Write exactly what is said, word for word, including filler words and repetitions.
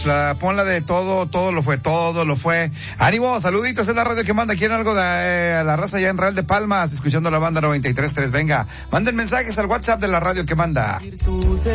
La, ponla de todo, todo lo fue, todo lo fue. Ánimo, saluditos, es la radio que manda. ¿Quieren algo de eh, la raza allá en Real de Palmas? Escuchando la banda noventa y tres punto tres. Venga, manden mensajes al WhatsApp de la radio que manda.